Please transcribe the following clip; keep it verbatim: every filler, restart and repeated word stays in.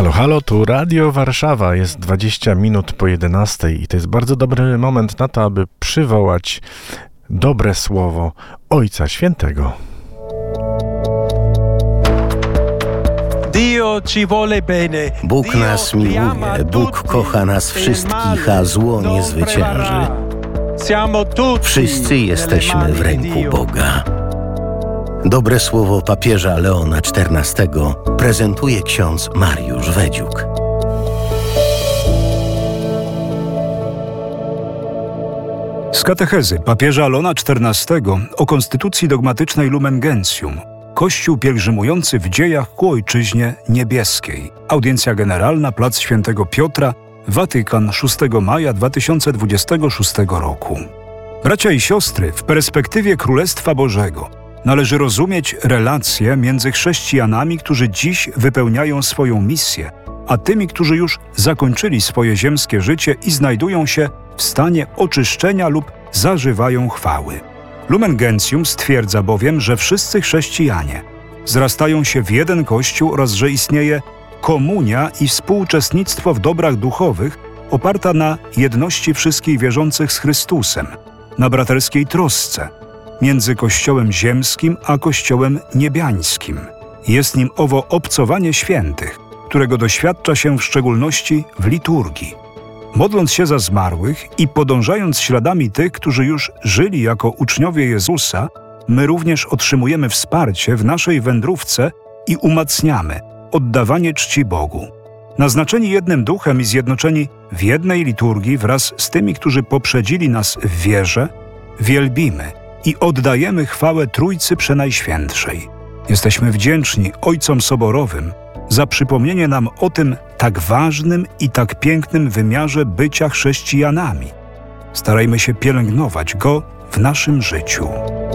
Halo, halo, tu Radio Warszawa. Jest dwadzieścia minut po jedenastej i to jest bardzo dobry moment na to, aby przywołać dobre słowo Ojca Świętego. Bóg nas miłuje, Bóg kocha nas wszystkich, a zło nie zwycięży. Wszyscy jesteśmy w ręku Boga. Dobre słowo papieża Leona czternastego prezentuje ksiądz Mariusz Wedziuk. Z katechezy papieża Leona czternastego o konstytucji dogmatycznej Lumen Gentium. Kościół pielgrzymujący w dziejach ku Ojczyźnie Niebieskiej. Audiencja generalna, Plac Świętego Piotra, Watykan, szóstego maja dwa tysiące dwudziestego szóstego roku. Bracia i siostry, w perspektywie Królestwa Bożego należy rozumieć relacje między chrześcijanami, którzy dziś wypełniają swoją misję, a tymi, którzy już zakończyli swoje ziemskie życie i znajdują się w stanie oczyszczenia lub zażywają chwały. Lumen Gentium stwierdza bowiem, że wszyscy chrześcijanie zrastają się w jeden Kościół oraz że istnieje komunia i współuczestnictwo w dobrach duchowych oparta na jedności wszystkich wierzących z Chrystusem, na braterskiej trosce między Kościołem ziemskim a Kościołem niebiańskim. Jest nim owo obcowanie świętych, którego doświadcza się w szczególności w liturgii. Modląc się za zmarłych i podążając śladami tych, którzy już żyli jako uczniowie Jezusa, my również otrzymujemy wsparcie w naszej wędrówce i umacniamy oddawanie czci Bogu. Naznaczeni jednym duchem i zjednoczeni w jednej liturgii wraz z tymi, którzy poprzedzili nas w wierze, wielbimy i oddajemy chwałę Trójcy Przenajświętszej. Jesteśmy wdzięczni Ojcom Soborowym za przypomnienie nam o tym tak ważnym i tak pięknym wymiarze bycia chrześcijanami. Starajmy się pielęgnować go w naszym życiu.